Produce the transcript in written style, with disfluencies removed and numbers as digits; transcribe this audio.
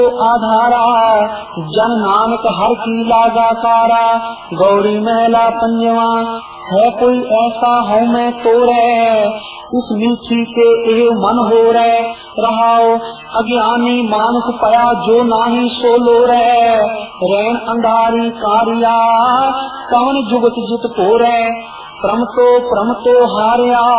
आधारा जन नानक हर की लागाकारा। गौरी महला पंजवा है कोई ऐसा हूँ मैं तो रे, इस मीठी के ए मन हो रे। रहाओ अज्ञानी मानुष पया जो नाही सो लो रे, रैन अंधारी कारिया कवन जुगत जित को रे। प्रम तो हारिया